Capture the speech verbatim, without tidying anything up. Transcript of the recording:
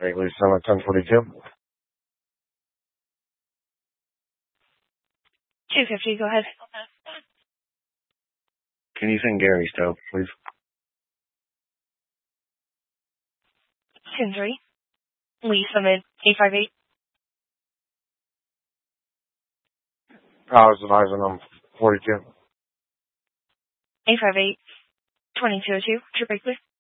Lately, summer ten forty-two. two fifty, go ahead. Can you send Gary Stowe, please? ten three. Lee Summit, eight five eight. I was advising on forty-two. eight five eight, two two zero two, trip clear.